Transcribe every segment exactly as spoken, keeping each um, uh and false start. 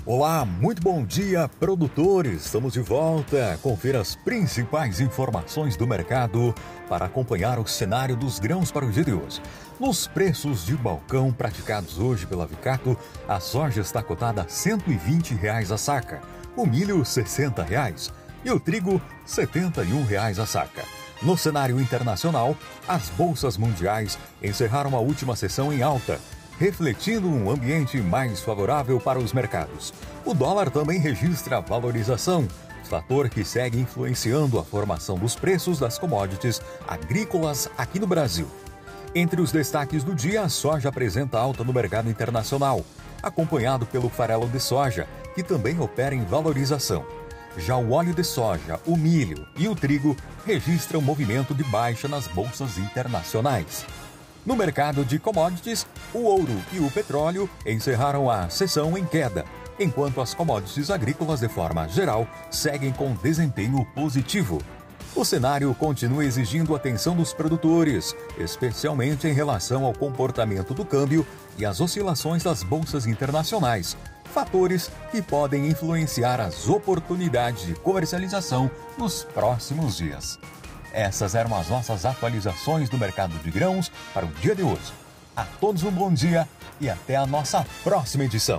Olá, muito bom dia, produtores! Estamos de volta. Confira as principais informações do mercado para acompanhar o cenário dos grãos para o dia de hoje. Nos preços de balcão praticados hoje pela Vicato, a soja está cotada a cento e vinte reais a saca, o milho sessenta reais e o trigo setenta e um reais a saca. No cenário internacional, as bolsas mundiais encerraram a última sessão em alta, refletindo um ambiente mais favorável para os mercados. O dólar também registra valorização, fator que segue influenciando a formação dos preços das commodities agrícolas aqui no Brasil. Entre os destaques do dia, a soja apresenta alta no mercado internacional, acompanhado pelo farelo de soja, que também opera em valorização. Já o óleo de soja, o milho e o trigo registram movimento de baixa nas bolsas internacionais. No mercado de commodities, o ouro e o petróleo encerraram a sessão em queda, enquanto as commodities agrícolas, de forma geral, seguem com desempenho positivo. O cenário continua exigindo atenção dos produtores, especialmente em relação ao comportamento do câmbio e às oscilações das bolsas internacionais, fatores que podem influenciar as oportunidades de comercialização nos próximos dias. Essas eram as nossas atualizações do mercado de grãos para o dia de hoje. A todos um bom dia e até a nossa próxima edição.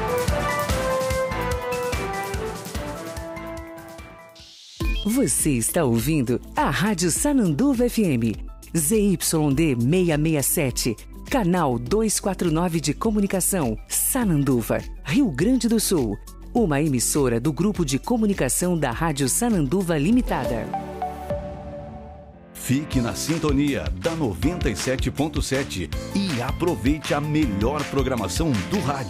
Você está ouvindo a Rádio Sananduva F M, Z Y D seiscentos e sessenta e sete, canal duzentos e quarenta e nove de comunicação, Sananduva, Rio Grande do Sul. Uma emissora do Grupo de Comunicação da Rádio Sananduva Limitada. Fique na sintonia da noventa e sete ponto sete e aproveite a melhor programação do rádio.